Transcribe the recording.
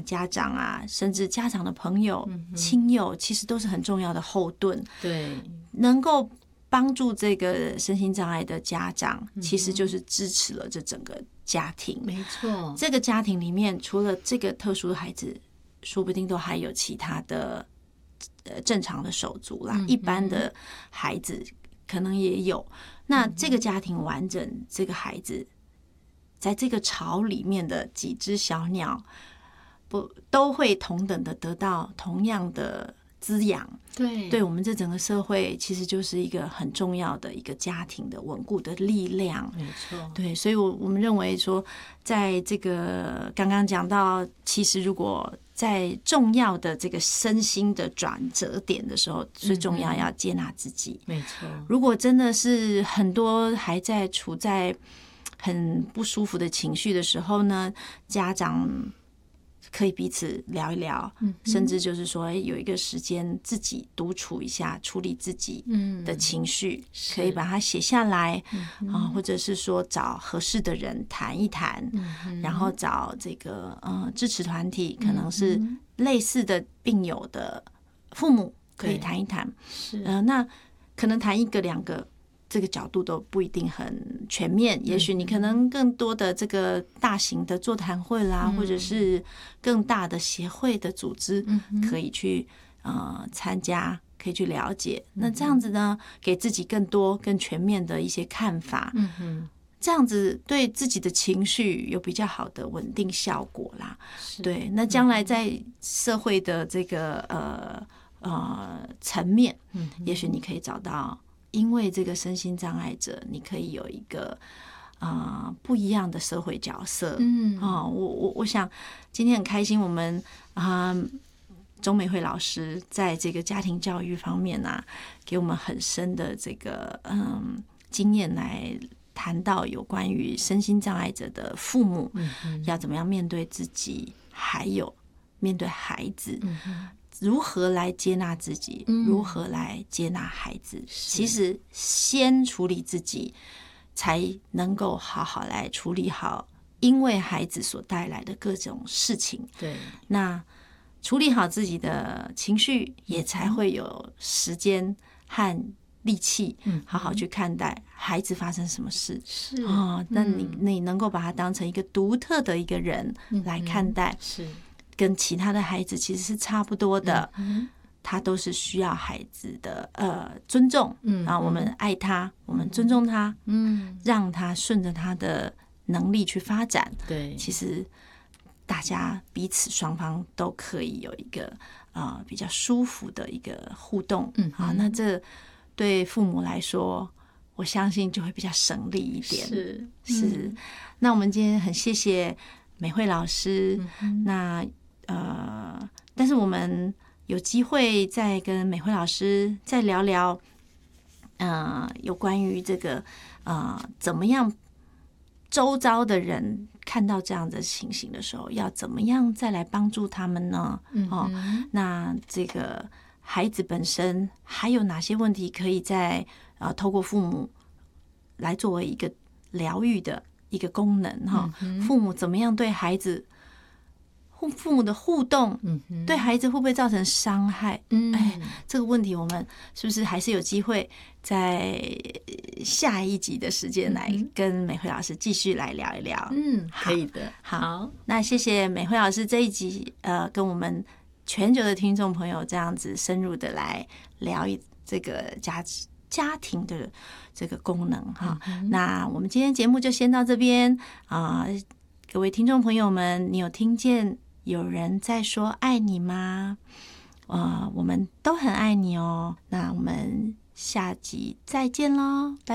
家长啊，甚至家长的朋友、亲友，其实都是很重要的后盾。 对， 能够帮助这个身心障碍的家长，其实就是支持了这整个家庭。 没错， 这个家庭里面，除了这个特殊的孩子，说不定都还有其他的正常的手足啦，一般的孩子可能也有。那这个家庭完整，这个孩子在这个巢里面的几只小鸟，不都会同等的得到同样的滋养？对我们这整个社会，其实就是一个很重要的一个家庭的稳固的力量。 没错， 对，所以我们认为说，在这个刚刚讲到，其实如果在重要的这个身心的转折点的时候，最重要要接纳自己。 没错， 如果真的是很多还在处在很不舒服的情绪的时候呢，家长可以彼此聊一聊，甚至就是说有一个时间自己独处一下，处理自己的情绪，可以把它写下来啊，或者是说找合适的人谈一谈，然后找这个支持团体，可能是类似的病友的父母可以谈一谈，那可能谈一个两个。这个角度都不一定很全面，也许你可能更多的这个大型的座谈会啦，或者是更大的协会的组织，可以去参加，可以去了解。那这样子呢，给自己更多、更全面的一些看法，这样子对自己的情绪有比较好的稳定效果啦。对，那将来在社会的这个层面，也许你可以找到。因为这个身心障碍者，你可以有一个不一样的社会角色。我想今天很开心，我们钟美惠老师在这个家庭教育方面啊，给我们很深的这个经验来谈到有关于身心障碍者的父母要怎么样面对自己，还有面对孩子。如何来接纳自己，如何来接纳孩子，其实先处理自己才能够好好来处理好因为孩子所带来的各种事情。 对， 那处理好自己的情绪，也才会有时间和力气好好去看待孩子发生什么事。 是那你能够把他当成一个独特的一个人来看待。 是跟其他的孩子其实是差不多的，他都是需要孩子的尊重，然后我们爱他，我们尊重他，让他顺着他的能力去发展。 对， 其实大家彼此双方都可以有一个比较舒服的一个互动。那这对父母来说，我相信就会比较省力一点。是。那我们今天很谢谢美惠老师，那但是我们有机会再跟美惠老师再聊聊，有关于这个怎么样周遭的人看到这样的情形的时候，要怎么样再来帮助他们呢？那这个孩子本身还有哪些问题可以在透过父母来作为一个疗愈的一个功能？父母怎么样对孩子？父母的互动，对孩子会不会造成伤害？这个问题我们是不是还是有机会在下一集的时间来跟美惠老师继续来聊一聊？ 可以的。 好，那谢谢美惠老师这一集跟我们全球的听众朋友这样子深入的来聊这个家庭的这个功能哈。那我们今天节目就先到这边各位听众朋友们，你有听见有人在说爱你吗？我们都很爱你哦。那我们下集再见咯，拜拜。